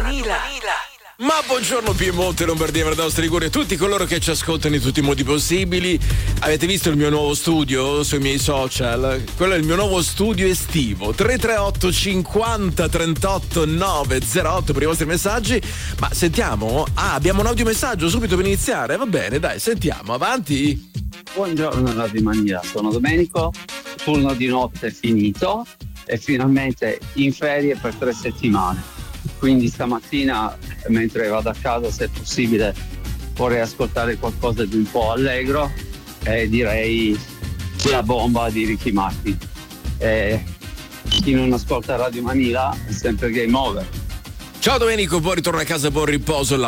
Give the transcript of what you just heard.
Ma buongiorno Piemonte, Lombardia, Verdostra, Liguria, tutti coloro che ci ascoltano in tutti i modi possibili. Avete visto il mio nuovo studio sui miei social? Quello è il mio nuovo studio estivo. 338 50 38 908 per i vostri messaggi. Ma sentiamo? Abbiamo un audiomessaggio subito per iniziare. Va bene, dai, sentiamo, avanti. Buongiorno Radio Mania, sono Domenico, turno di notte è finito e finalmente in ferie per 3 settimane. Quindi stamattina, mentre vado a casa, se è possibile, vorrei ascoltare qualcosa di un po' allegro e direi La bomba di Ricky Martin. Chi non ascolta Radio Manila è sempre game over. Ciao Domenico, poi ritorno a casa, buon riposo.